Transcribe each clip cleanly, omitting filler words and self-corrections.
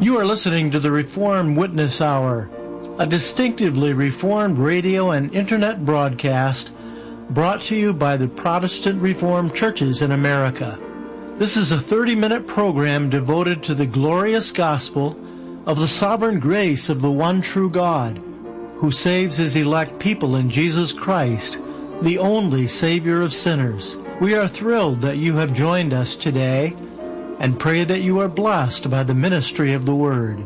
You are listening to the Reformed Witness Hour, a distinctively Reformed radio and internet broadcast brought to you by the Protestant Reformed churches in America. This is a 30-minute program devoted to the glorious gospel of the sovereign grace of the one true God, who saves his elect people in Jesus Christ, the only Savior of sinners. We are thrilled that you have joined us today and pray that you are blessed by the ministry of the Word.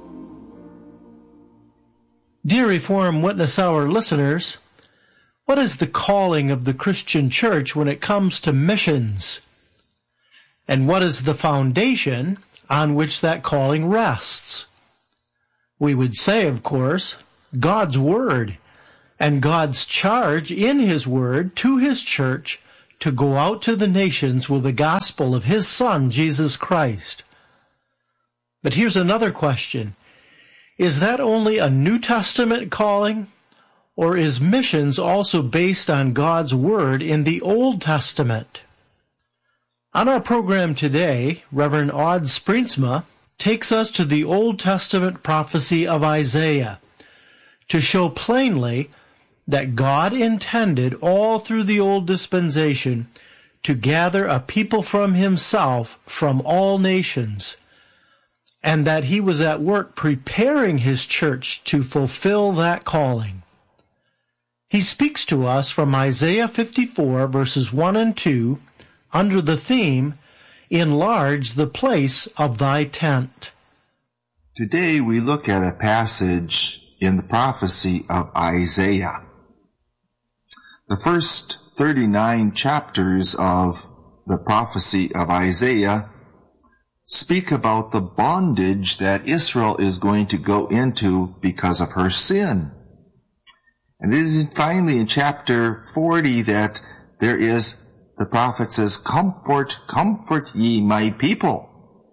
Dear Reformed Witness Hour listeners, what is the calling of the Christian church when it comes to missions? And what is the foundation on which that calling rests? We would say, of course, God's Word, and God's charge in His Word to His church to go out to the nations with the gospel of His Son, Jesus Christ. But here's another question. Is that only a New Testament calling, or is missions also based on God's Word in the Old Testament? On our program today, Reverend Odd Springsma takes us to the Old Testament prophecy of Isaiah to show plainly that God intended all through the old dispensation to gather a people from Himself from all nations, and that He was at work preparing His church to fulfill that calling. He speaks to us from Isaiah 54, verses 1 and 2, under the theme, Enlarge the place of thy tent. Today we look at a passage in the prophecy of Isaiah. The first 39 chapters of the prophecy of Isaiah speak about the bondage that Israel is going to go into because of her sin. And it is finally in chapter 40 that the prophet says, Comfort, comfort ye my people.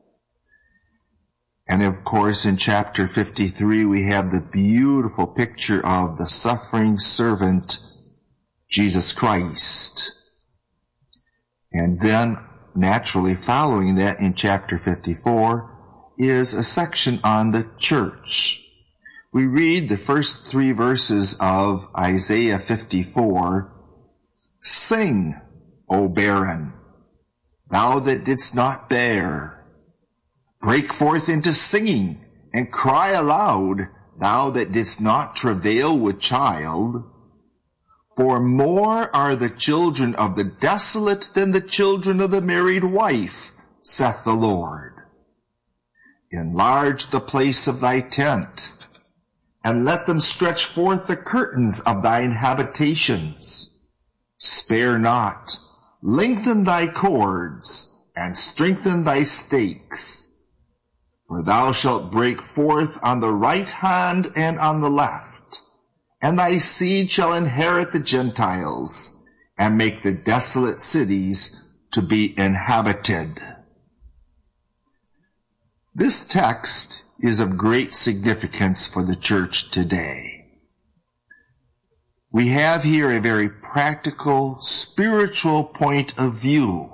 And of course in chapter 53 we have the beautiful picture of the suffering servant Jesus Christ. And then, naturally following that in chapter 54, is a section on the church. We read the first 3 verses of Isaiah 54. Sing, O barren, thou that didst not bear. Break forth into singing, and cry aloud, thou that didst not travail with child. For more are the children of the desolate than the children of the married wife, saith the Lord. Enlarge the place of thy tent, and let them stretch forth the curtains of thine habitations. Spare not, lengthen thy cords, and strengthen thy stakes. For thou shalt break forth on the right hand and on the left, and thy seed shall inherit the Gentiles, and make the desolate cities to be inhabited. This text is of great significance for the church today. We have here a very practical, spiritual point of view.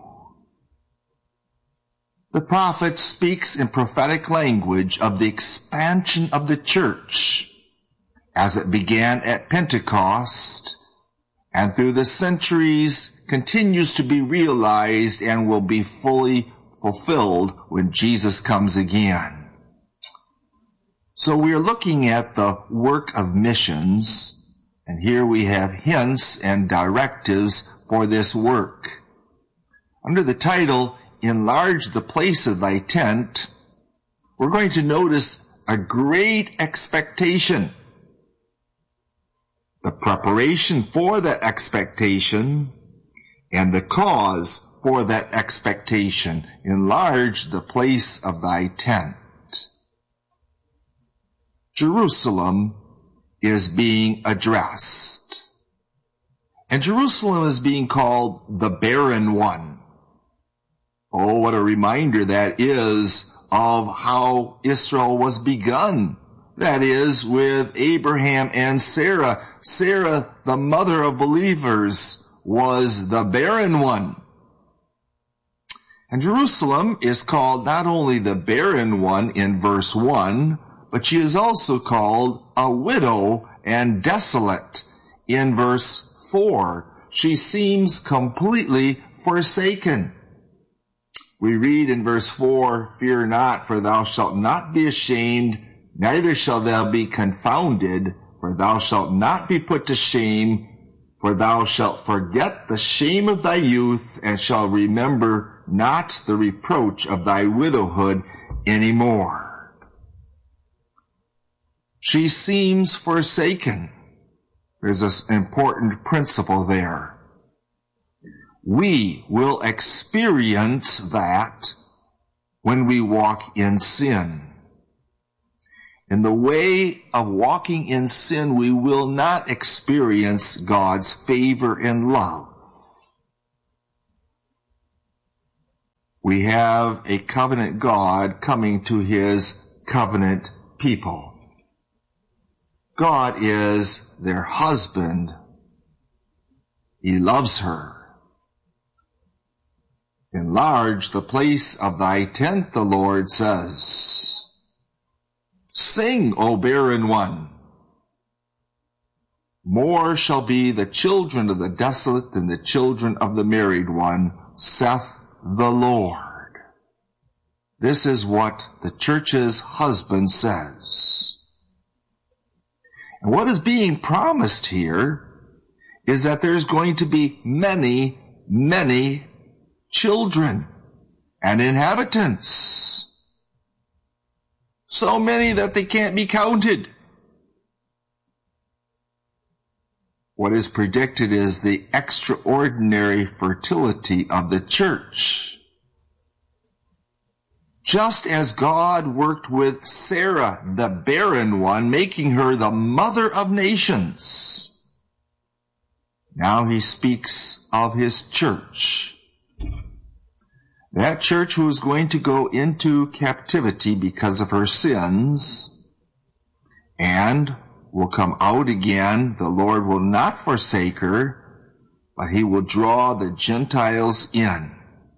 The prophet speaks in prophetic language of the expansion of the church as it began at Pentecost, and through the centuries continues to be realized and will be fully fulfilled when Jesus comes again. So we are looking at the work of missions, and here we have hints and directives for this work. Under the title, Enlarge the place of thy tent, we're going to notice a great expectation. The preparation for that expectation, and the cause for that expectation. Enlarge the place of thy tent. Jerusalem is being addressed. And Jerusalem is being called the barren one. Oh, what a reminder that is of how Israel was begun. That is, with Abraham and Sarah. Sarah, the mother of believers, was the barren one. And Jerusalem is called not only the barren one in verse 1, but she is also called a widow and desolate in verse 4. She seems completely forsaken. We read in verse 4, "Fear not, for thou shalt not be ashamed, neither shalt thou be confounded, for thou shalt not be put to shame, for thou shalt forget the shame of thy youth, and shalt remember not the reproach of thy widowhood any more." She seems forsaken. There's an important principle there. We will experience that when we walk in sin. In the way of walking in sin, we will not experience God's favor and love. We have a covenant God coming to his covenant people. God is their husband. He loves her. "Enlarge the place of thy tent," the Lord says. "Sing, O barren one. More shall be the children of the desolate than the children of the married one, saith the Lord." This is what the church's husband says. And what is being promised here is that there's going to be many, many children and inhabitants. So many that they can't be counted. What is predicted is the extraordinary fertility of the church. Just as God worked with Sarah, the barren one, making her the mother of nations, now he speaks of his church. That church who is going to go into captivity because of her sins and will come out again. The Lord will not forsake her, but he will draw the Gentiles in.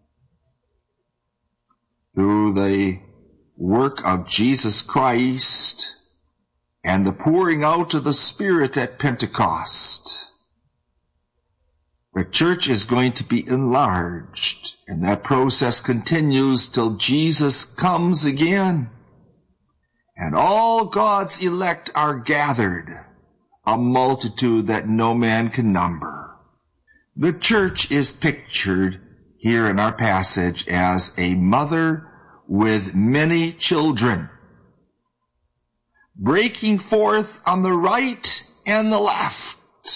Through the work of Jesus Christ and the pouring out of the Spirit at Pentecost, the church is going to be enlarged, and that process continues till Jesus comes again. And all God's elect are gathered, a multitude that no man can number. The church is pictured here in our passage as a mother with many children, breaking forth on the right and the left.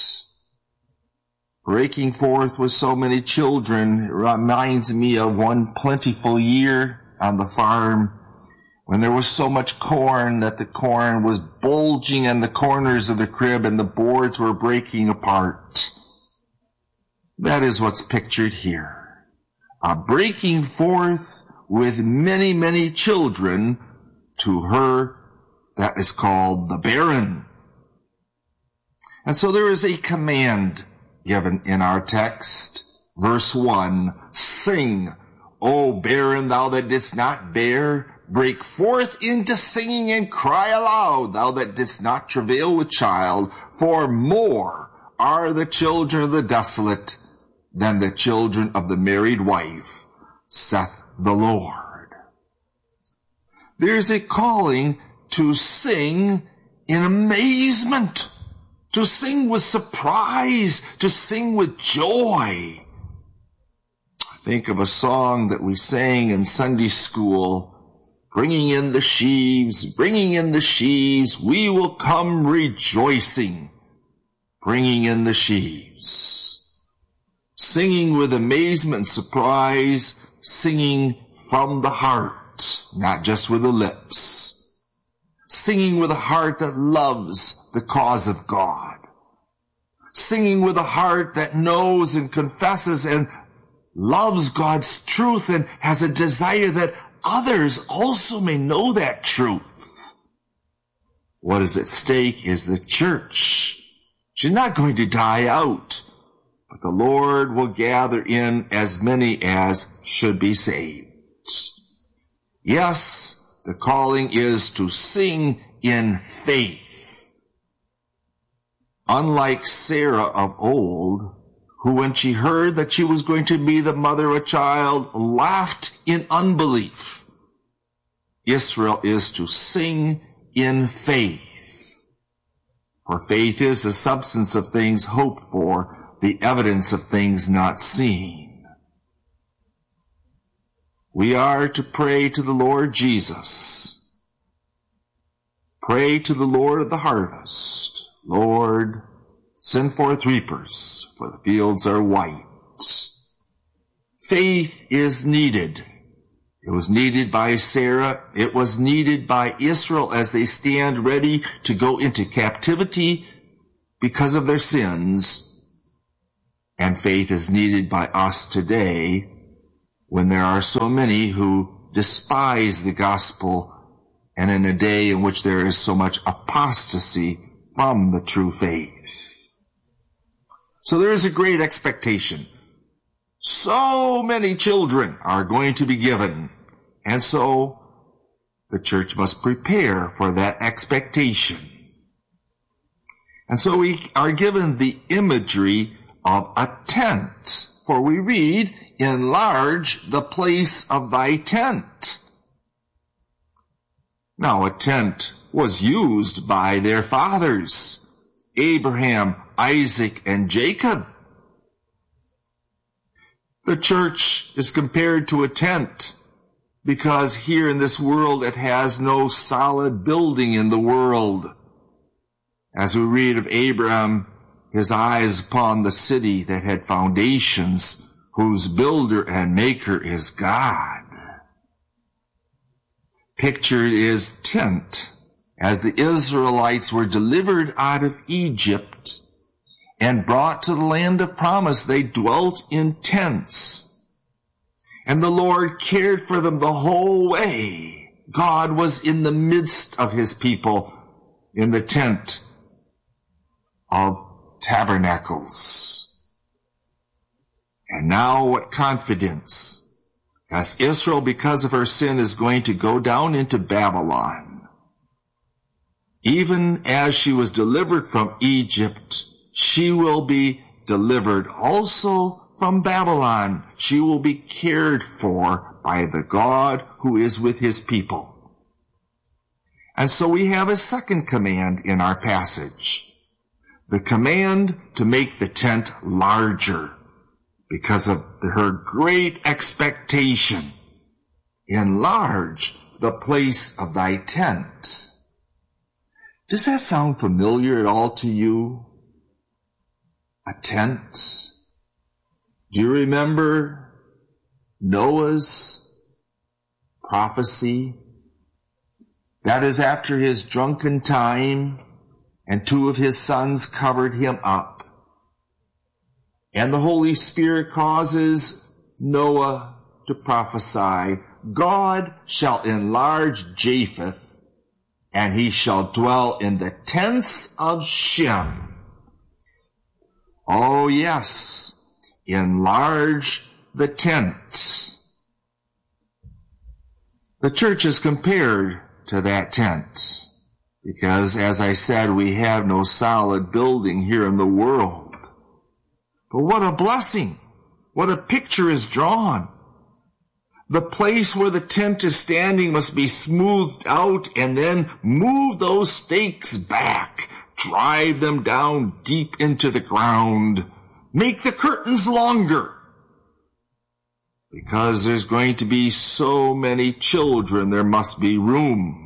Breaking forth with so many children reminds me of one plentiful year on the farm when there was so much corn that the corn was bulging in the corners of the crib and the boards were breaking apart. That is what's pictured here. A breaking forth with many, many children to her that is called the barren. And so there is a command given in our text. Verse 1, "Sing, O barren, thou that didst not bear. Break forth into singing and cry aloud, thou that didst not travail with child. For more are the children of the desolate than the children of the married wife, saith the Lord." There's a calling to sing in amazement, to sing with surprise, to sing with joy. I think of a song that we sang in Sunday school, "Bringing in the sheaves, bringing in the sheaves, we will come rejoicing, bringing in the sheaves." Singing with amazement and surprise, singing from the heart, not just with the lips. Singing with a heart that loves the cause of God. Singing with a heart that knows and confesses and loves God's truth and has a desire that others also may know that truth. What is at stake is the church. She's not going to die out, but the Lord will gather in as many as should be saved. Yes, the calling is to sing in faith. Unlike Sarah of old, who when she heard that she was going to be the mother of a child, laughed in unbelief, Israel is to sing in faith. For faith is the substance of things hoped for, the evidence of things not seen. We are to pray to the Lord Jesus. Pray to the Lord of the harvest. Lord, send forth reapers, for the fields are white. Faith is needed. It was needed by Sarah. It was needed by Israel as they stand ready to go into captivity because of their sins. And faith is needed by us today when there are so many who despise the gospel and in a day in which there is so much apostasy from the true faith. So there is a great expectation. So many children are going to be given. And so the church must prepare for that expectation. And so we are given the imagery of a tent. For we read, enlarge the place of thy tent. Now a tent was used by their fathers, Abraham, Isaac, and Jacob. The church is compared to a tent because here in this world it has no solid building in the world. As we read of Abraham, his eyes upon the city that had foundations, whose builder and maker is God. Pictured is tent, as the Israelites were delivered out of Egypt and brought to the land of promise. They dwelt in tents, and the Lord cared for them the whole way. God was in the midst of his people in the tent of tabernacles. And now what confidence, as Israel, because of her sin, is going to go down into Babylon. Even as she was delivered from Egypt, she will be delivered also from Babylon. She will be cared for by the God who is with his people. And so we have a second command in our passage. The command to make the tent larger because of her great expectation. Enlarge the place of thy tent. Does that sound familiar at all to you? A tent? Do you remember Noah's prophecy? That is after his drunken time, and two of his sons covered him up. And the Holy Spirit causes Noah to prophesy, God shall enlarge Japheth, and he shall dwell in the tents of Shem. Oh yes, enlarge the tent. The church is compared to that tent because, as I said, we have no solid building here in the world. But what a blessing! What a picture is drawn! The place where the tent is standing must be smoothed out and then move those stakes back, drive them down deep into the ground, make the curtains longer. Because there's going to be so many children, there must be room.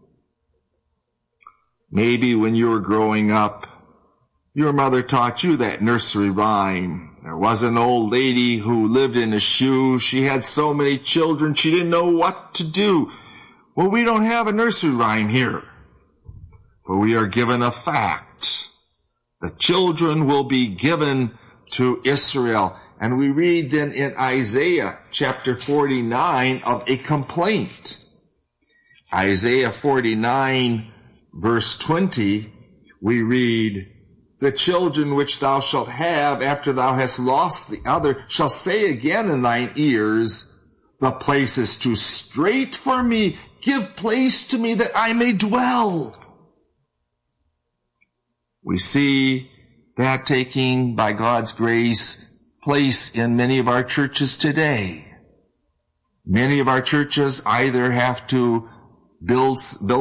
Maybe when you were growing up, your mother taught you that nursery rhyme. There was an old lady who lived in a shoe. She had so many children, she didn't know what to do. Well, we don't have a nursery rhyme here, but we are given a fact. The children will be given to Israel. And we read then in Isaiah chapter 49 of a complaint. Isaiah 49 verse 20, we read, The children which thou shalt have after thou hast lost the other shall say again in thine ears, the place is too strait for me. Give place to me that I may dwell. We see that taking, by God's grace, place in many of our churches today. Many of our churches either have to build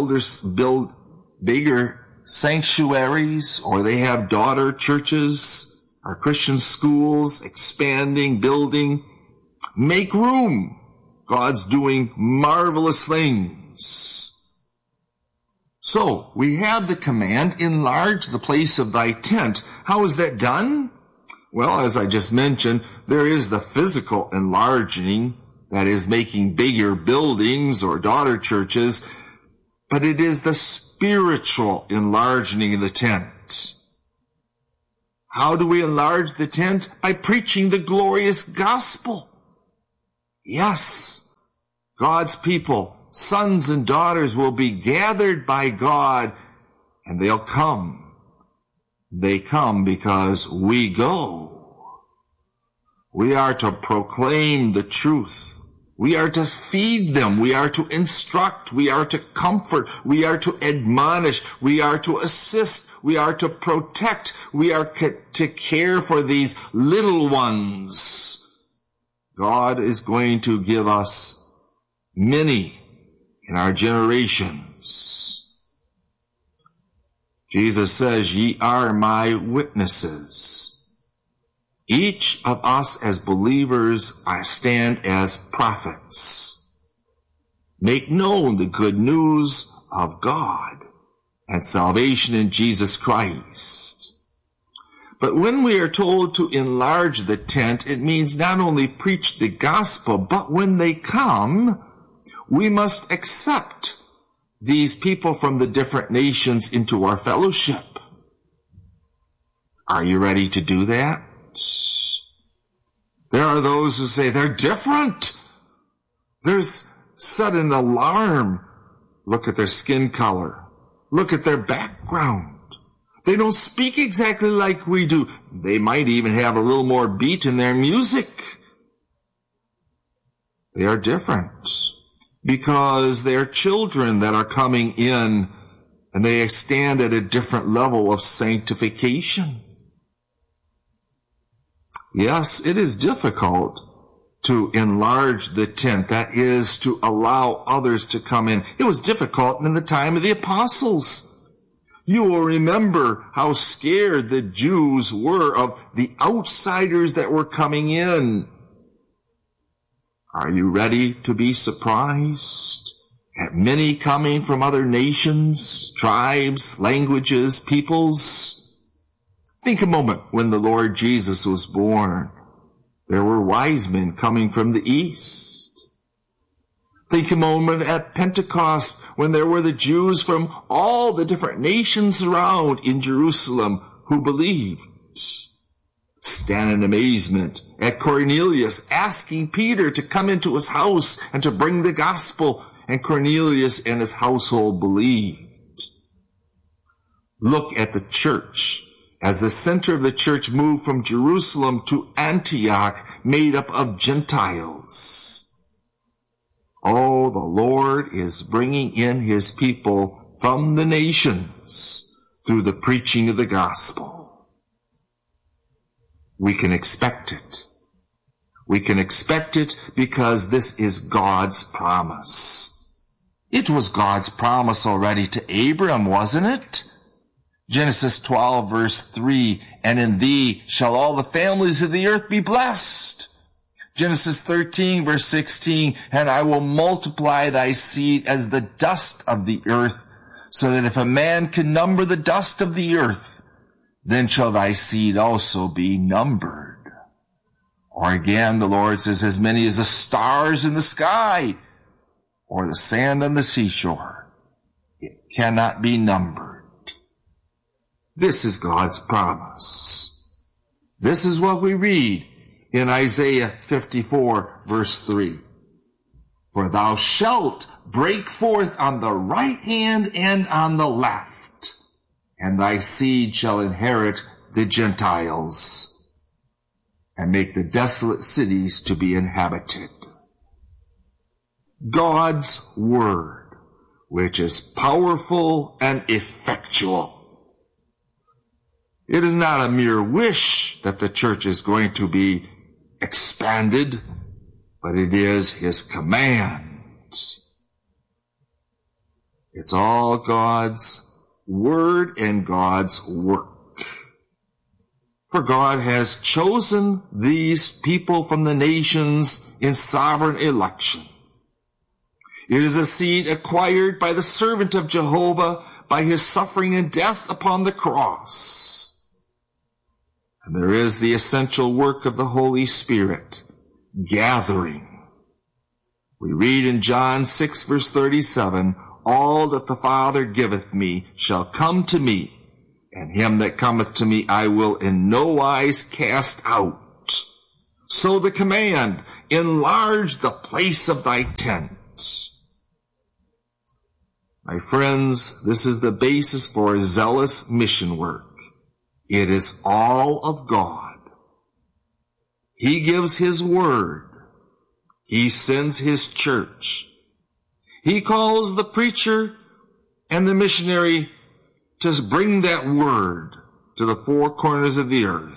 bigger sanctuaries, or they have daughter churches, or Christian schools, expanding, building. Make room. God's doing marvelous things. So, we have the command, enlarge the place of thy tent. How is that done? Well, as I just mentioned, there is the physical enlarging, that is making bigger buildings or daughter churches, but it is the spiritual enlarging of the tent. How do we enlarge the tent? By preaching the glorious gospel. Yes, God's people, sons and daughters, will be gathered by God, and they'll come. They come because we go. We are to proclaim the truth. We are to feed them. We are to instruct. We are to comfort. We are to admonish. We are to assist. We are to protect. We are to care for these little ones. God is going to give us many in our generations. Jesus says, ye are my witnesses. Each of us as believers stand as prophets. Make known the good news of God and salvation in Jesus Christ. But when we are told to enlarge the tent, it means not only preach the gospel, but when they come, we must accept these people from the different nations into our fellowship. Are you ready to do that? There are those who say they're different. There's sudden alarm. Look at their skin color. Look at their background. They don't speak exactly like we do. They might even have a little more beat in their music. They are different because they're children that are coming in, and they stand at a different level of sanctification. Yes, it is difficult to enlarge the tent. That is, to allow others to come in. It was difficult in the time of the apostles. You will remember how scared the Jews were of the outsiders that were coming in. Are you ready to be surprised at many coming from other nations, tribes, languages, peoples? Think a moment when the Lord Jesus was born. There were wise men coming from the east. Think a moment at Pentecost when there were the Jews from all the different nations around in Jerusalem who believed. Stand in amazement at Cornelius asking Peter to come into his house and to bring the gospel, and Cornelius and his household believed. Look at the church as the center of the church moved from Jerusalem to Antioch, made up of Gentiles. Oh, the Lord is bringing in his people from the nations through the preaching of the gospel. We can expect it. We can expect it because this is God's promise. It was God's promise already to Abram, wasn't it? Genesis 12, verse 3, and in thee shall all the families of the earth be blessed. Genesis 13, verse 16, and I will multiply thy seed as the dust of the earth, so that if a man can number the dust of the earth, then shall thy seed also be numbered. Or again, the Lord says, as many as the stars in the sky, or the sand on the seashore. It cannot be numbered. This is God's promise. This is what we read in Isaiah 54, verse 3. For thou shalt break forth on the right hand and on the left, and thy seed shall inherit the Gentiles, and make the desolate cities to be inhabited. God's word, which is powerful and effectual. It is not a mere wish that the church is going to be expanded, but it is his command. It's all God's word and God's work. For God has chosen these people from the nations in sovereign election. It is a seed acquired by the servant of Jehovah by his suffering and death upon the cross. And there is the essential work of the Holy Spirit, gathering. We read in John 6 verse 37, all that the Father giveth me shall come to me, and him that cometh to me I will in no wise cast out. So the command, enlarge the place of thy tent. My friends, this is the basis for zealous mission work. It is all of God. He gives his word. He sends his church. He calls the preacher and the missionary to bring that word to the four corners of the earth.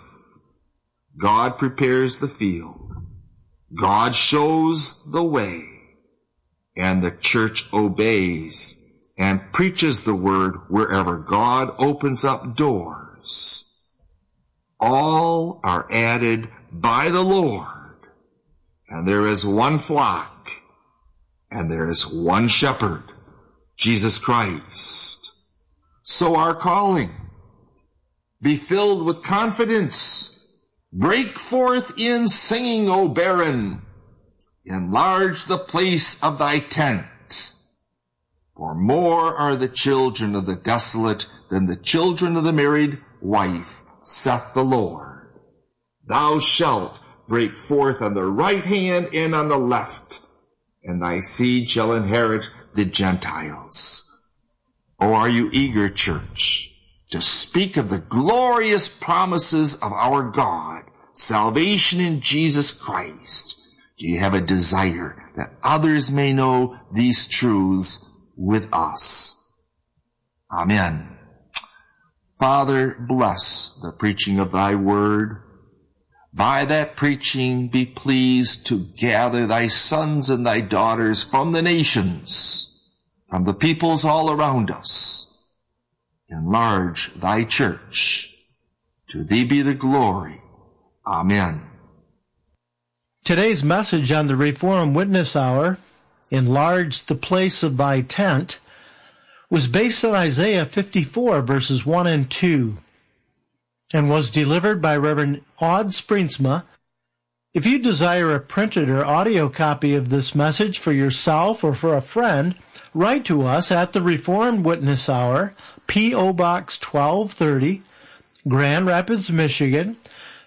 God prepares the field. God shows the way. And the church obeys and preaches the word wherever God opens up doors. All are added by the Lord. And there is one flock. And there is one shepherd, Jesus Christ. So our calling, be filled with confidence. Break forth in singing, O barren. Enlarge the place of thy tent. For more are the children of the desolate than the children of the married wife, saith the Lord. Thou shalt break forth on the right hand and on the left, and thy seed shall inherit the Gentiles. Oh, are you eager, church, to speak of the glorious promises of our God, salvation in Jesus Christ? Do you have a desire that others may know these truths with us? Amen. Father, bless the preaching of thy word. By that preaching, be pleased to gather thy sons and thy daughters from the nations, from the peoples all around us. Enlarge thy church. To thee be the glory. Amen. Today's message on the Reformed Witness Hour, Enlarge the Place of Thy Tent, was based on Isaiah 54, verses 1 and 2. And was delivered by Reverend Aud Springsma. If you desire a printed or audio copy of this message for yourself or for a friend, write to us at the Reformed Witness Hour, P.O. Box 1230, Grand Rapids, Michigan,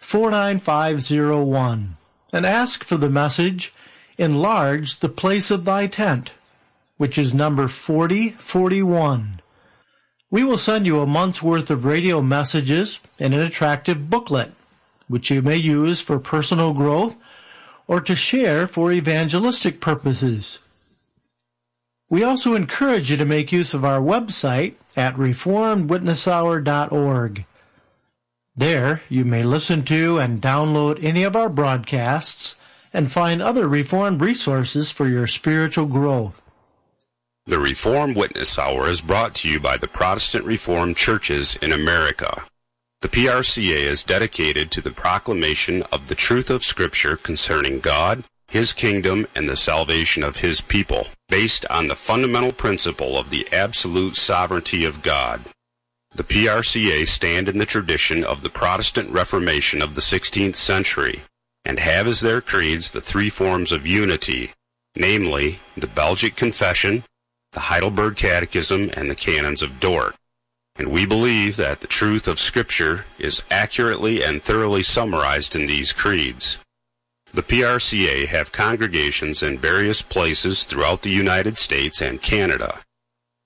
49501, and ask for the message, Enlarge the Place of Thy Tent, which is number 4041. We will send you a month's worth of radio messages and an attractive booklet, which you may use for personal growth or to share for evangelistic purposes. We also encourage you to make use of our website at reformedwitnesshour.org. There you may listen to and download any of our broadcasts and find other Reformed resources for your spiritual growth. The Reformed Witness Hour is brought to you by the Protestant Reformed Churches in America. The PRCA is dedicated to the proclamation of the truth of Scripture concerning God, His kingdom, and the salvation of His people, based on the fundamental principle of the absolute sovereignty of God. The PRCA stand in the tradition of the Protestant Reformation of the 16th century, and have as their creeds the three forms of unity, namely the Belgic Confession, the Heidelberg Catechism, and the Canons of Dort. And we believe that the truth of Scripture is accurately and thoroughly summarized in these creeds. The PRCA have congregations in various places throughout the United States and Canada.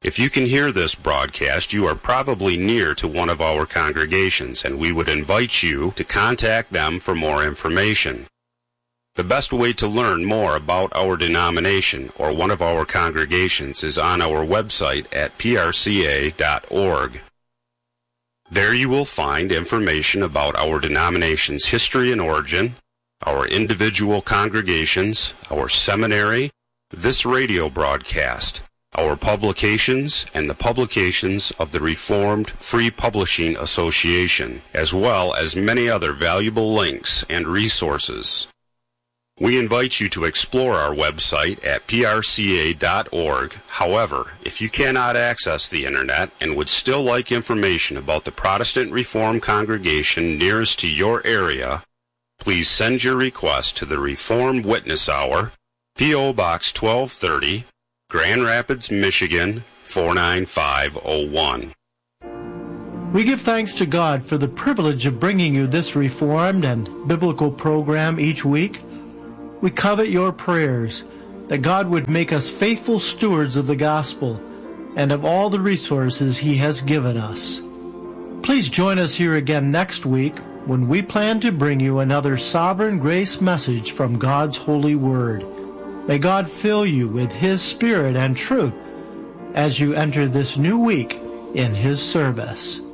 If you can hear this broadcast, you are probably near to one of our congregations, and we would invite you to contact them for more information. The best way to learn more about our denomination or one of our congregations is on our website at prca.org. There you will find information about our denomination's history and origin, our individual congregations, our seminary, this radio broadcast, our publications, and the publications of the Reformed Free Publishing Association, as well as many other valuable links and resources. We invite you to explore our website at prca.org. However, if you cannot access the Internet and would still like information about the Protestant Reformed congregation nearest to your area, please send your request to the Reformed Witness Hour, P.O. Box 1230, Grand Rapids, Michigan, 49501. We give thanks to God for the privilege of bringing you this Reformed and biblical program each week. We covet your prayers that God would make us faithful stewards of the gospel and of all the resources He has given us. Please join us here again next week when we plan to bring you another Sovereign Grace message from God's holy word. May God fill you with His Spirit and truth as you enter this new week in His service.